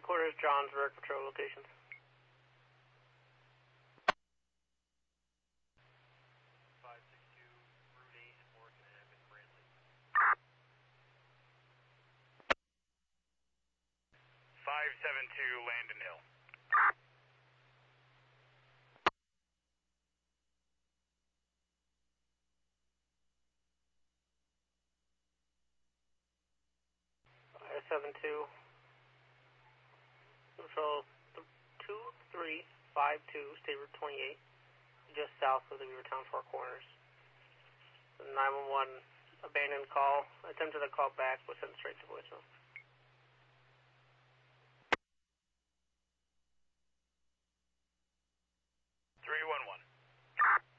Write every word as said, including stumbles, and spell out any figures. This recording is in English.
Headquarters, Johnsburg, patrol locations. five six two, Route eight, Morgan Ave in Brantley. five seven two, Landon Hill. five seven two. Control two three five two, State Route twenty-eight, just south of the Beavertown Four Corners. The nine one one abandoned call, attempted a call back, was sent straight to voicemail.